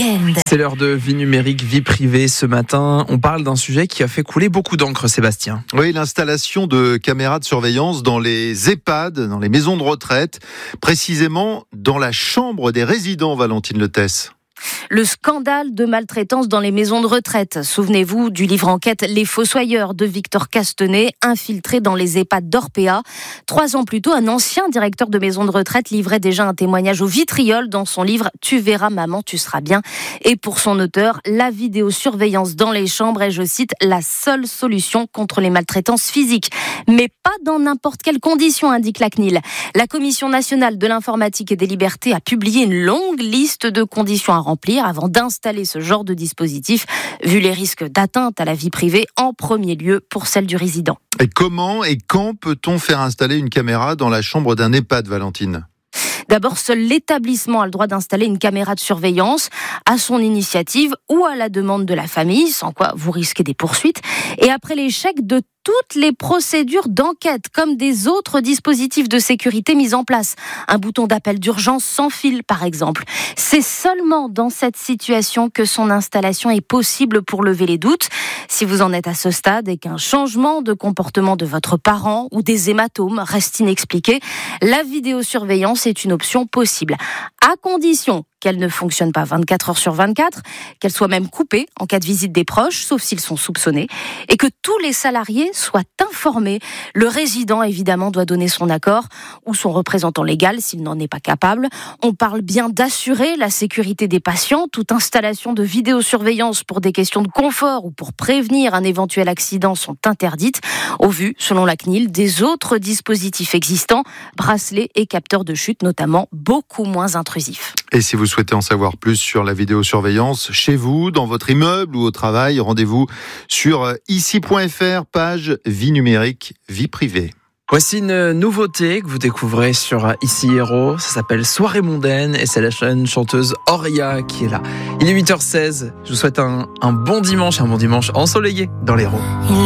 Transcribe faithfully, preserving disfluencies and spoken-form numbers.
week-end. C'est l'heure de Vie numérique, vie privée. Ce matin, on parle d'un sujet qui a fait couler beaucoup d'encre, Sébastien. Oui, l'installation de caméras de surveillance dans les EHPAD, dans les maisons de retraite, précisément dans la chambre des résidents, Valentine Letesse. Le scandale de maltraitance dans les maisons de retraite. Souvenez-vous du livre enquête Les Fossoyeurs de Victor Castanet, infiltré dans les EHPAD d'Orpea. Trois ans plus tôt, un ancien directeur de maison de retraite livrait déjà un témoignage au vitriol dans son livre « Tu verras maman, tu seras bien ». Et pour son auteur, la vidéosurveillance dans les chambres est, je cite, la seule solution contre les maltraitances physiques. Mais pas dans n'importe quelles conditions, indique la C N I L. La Commission nationale de l'informatique et des libertés a publié une longue liste de conditions à remplir avant d'installer ce genre de dispositif, vu les risques d'atteinte à la vie privée, en premier lieu pour celle du résident. Et comment et quand peut-on faire installer une caméra dans la chambre d'un EHPAD, Valentine ? D'abord, seul l'établissement a le droit d'installer une caméra de surveillance à son initiative ou à la demande de la famille, sans quoi vous risquez des poursuites. Et après l'échec de toutes les procédures d'enquête, comme des autres dispositifs de sécurité mis en place. Un bouton d'appel d'urgence sans fil, par exemple. C'est seulement dans cette situation que son installation est possible pour lever les doutes. Si vous en êtes à ce stade et qu'un changement de comportement de votre parent ou des hématomes reste inexpliqué, la vidéosurveillance est une option possible. À condition qu'elle ne fonctionne pas vingt-quatre heures sur vingt-quatre, qu'elle soit même coupée en cas de visite des proches, sauf s'ils sont soupçonnés, et que tous les salariés soient informés. Le résident, évidemment, doit donner son accord, ou son représentant légal s'il n'en est pas capable. On parle bien d'assurer la sécurité des patients. Toute installation de vidéosurveillance pour des questions de confort ou pour prévenir un éventuel accident sont interdites, au vu, selon la C N I L, des autres dispositifs existants, bracelets et capteurs de chute notamment, beaucoup moins intrusifs. Et si vous souhaitez en savoir plus sur la vidéosurveillance chez vous, dans votre immeuble ou au travail, rendez-vous sur ici point f r, page vie numérique, vie privée. Voici une nouveauté que vous découvrez sur Ici Héros. Ça s'appelle Soirée mondaine et c'est la jeune chanteuse Auria qui est là. Il est huit heures seize. Je vous souhaite un, un bon dimanche, un bon dimanche ensoleillé dans l'Hérault.